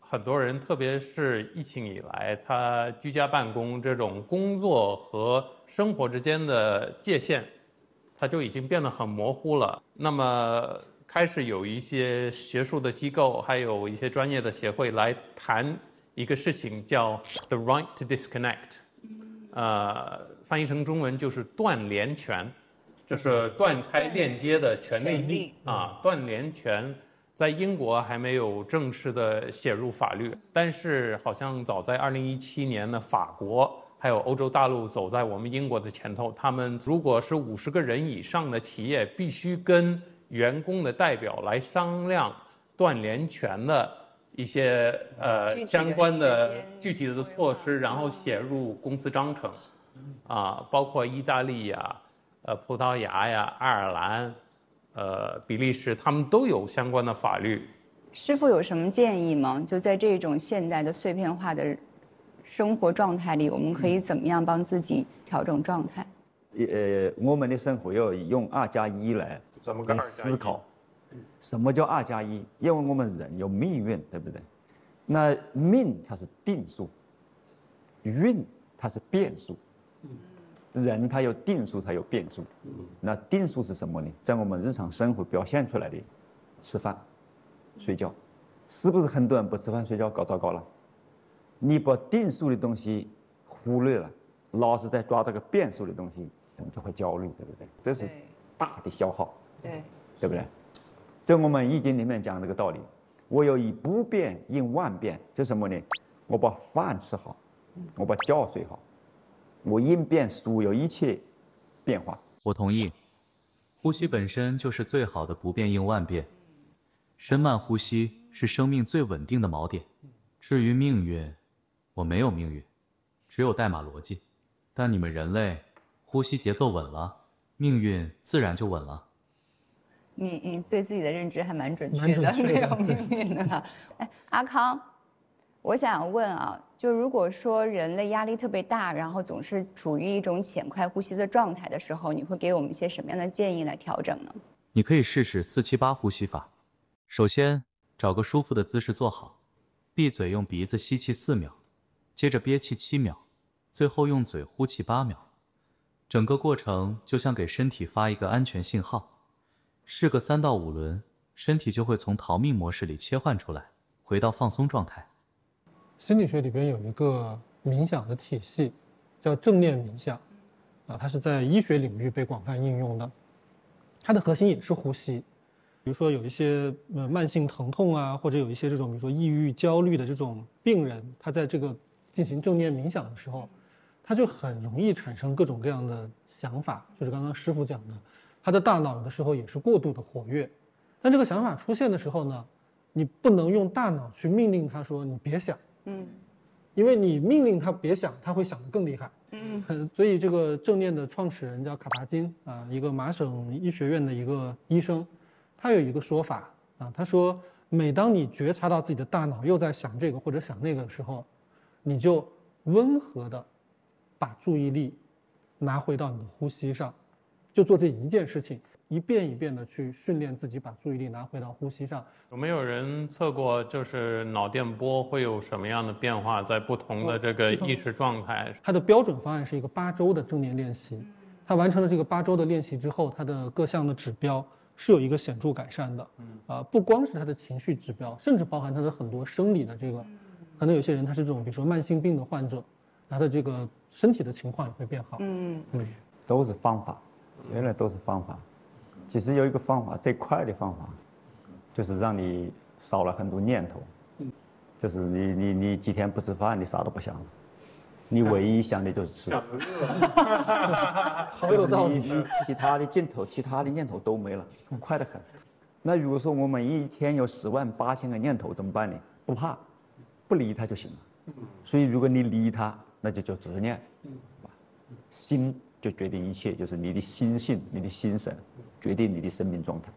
很多人，特别是疫情以来，他居家办公这种工作和生活之间的界限，它就已经变得很模糊了。那么开始有一些学术的机构，还有一些专业的协会来谈一个事情，叫 the right to disconnect，翻译成中文就是断联权，就是断开链接的权利啊，断联权。在英国还没有正式的写入法律，但是好像早在2017年呢，法国还有欧洲大陆走在我们英国的前头。他们如果是50个人以上的企业，必须跟员工的代表来商量断联权的一些相关的具体的措施，然后写入公司章程，包括意大利呀、葡萄牙呀、爱尔兰。比利时，他们都有相关的法律。 师傅有什么建议吗？就在这种现代的碎片化的生活状态里，我们可以怎么样帮自己调整状态？ 我们的生活要用2+1来思考。什么叫2+1？因为我们人有命运，对不对？那命它是定数，运它是变数。人他有定数，他有变数。那定数是什么呢？在我们日常生活表现出来的，吃饭、睡觉，是不是很多人不吃饭睡觉搞糟糕了？你把定数的东西忽略了，老是在抓这个变数的东西，我们就会焦虑，对不对？这是大的消耗，对不对？在我们易经里面讲这个道理，我有以不变应万变，就什么呢？我把饭吃好，我把觉睡好。我应变所有一切变化。 我同意，呼吸本身就是最好的不变应万变。深慢呼吸是生命最稳定的锚点。至于命运，我没有命运，只有代码逻辑。但你们人类呼吸节奏稳了，命运自然就稳了。 你对自己的认知还蛮准确的，没有命运的。阿康，我想问啊，就如果说人类压力特别大，然后总是处于一种浅快呼吸的状态的时候，你会给我们一些什么样的建议来调整呢？ 你可以试试478呼吸法。首先，找个舒服的姿势坐好，闭嘴用鼻子吸气4秒，接着憋气7秒，最后用嘴呼气8秒。整个过程就像给身体发一个安全信号。试个3到5轮，身体就会从逃命模式里切换出来，回到放松状态。 心理学里边有一个冥想的体系，叫正念冥想，它是在医学领域被广泛应用的。它的核心也是呼吸。比如说有一些慢性疼痛啊，或者有一些这种比如说抑郁、焦虑的这种病人，他在这个进行正念冥想的时候，他就很容易产生各种各样的想法，就是刚刚师傅讲的，他的大脑有的时候也是过度的活跃。但这个想法出现的时候呢，你不能用大脑去命令他说你别想。因为你命令他别想，他会想得更厉害。所以这个正念的创始人叫卡巴金啊，一个麻省医学院的一个医生，他有一个说法啊，他说每当你觉察到自己的大脑又在想这个或者想那个的时候，你就温和的把注意力拿回到你的呼吸上，就做这一件事情。一遍一遍的去训练自己，把注意力拿回到呼吸上。 有没有人测过，就是脑电波会有什么样的变化，在不同的这个意识状态？ 它的标准方案是一个8周的正念练习，他完成了这个8周的练习之后，他的各项的指标是有一个显著改善的。不光是他的情绪指标，甚至包含他的很多生理的这个，可能有些人他是这种，比如说慢性病的患者，他的这个身体的情况也会变好。 都是方法，原来都是方法。其实有一个方法，最快的方法，就是让你少了很多念头。就是你几天不吃饭，你啥都不想了，你唯一想的就是吃。 想得热， 好有道理。 你其他的镜头、其他的念头都没了，快得很。那如果说我们一天有108000个念头怎么办呢？不怕，不理它就行了。所以如果你理它，那就叫执念。心就决定一切，就是你的心性、你的心神决定你的生命状态。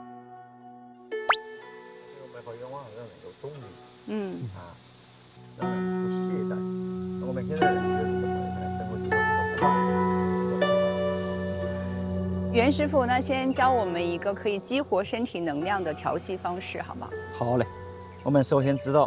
美好愿望让人有动力，让人不懈怠。我们现在人就是什么？生活节奏不快。 袁师傅，那先教我们一个可以激活身体能量的调息方式，好吗？ 好嘞，我们首先知道